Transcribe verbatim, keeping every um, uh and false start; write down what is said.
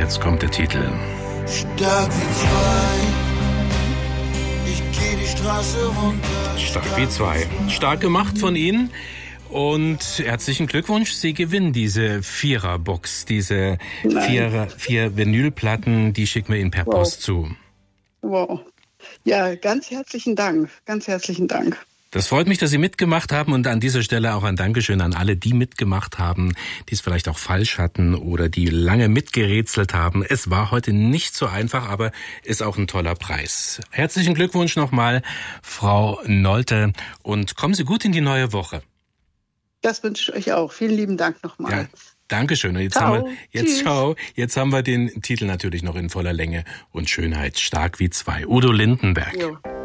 Jetzt kommt der Titel. Stark wie zwei, ich geh die Straße runter. Stark wie zwei. Stark gemacht von Ihnen. Und herzlichen Glückwunsch, Sie gewinnen diese Viererbox, diese vier, vier Vinylplatten, die schicken wir Ihnen per wow. Post zu. Wow. Ja, ganz herzlichen Dank, ganz herzlichen Dank. Das freut mich, dass Sie mitgemacht haben und an dieser Stelle auch ein Dankeschön an alle, die mitgemacht haben, die es vielleicht auch falsch hatten oder die lange mitgerätselt haben. Es war heute nicht so einfach, aber ist auch ein toller Preis. Herzlichen Glückwunsch nochmal, Frau Nolte, und kommen Sie gut in die neue Woche. Das wünsche ich euch auch. Vielen lieben Dank nochmal. Ja, Dankeschön. Und jetzt ciao. haben wir, jetzt, ciao. Jetzt haben wir den Titel natürlich noch in voller Länge und Schönheit. Stark wie zwei. Udo Lindenberg. Jo.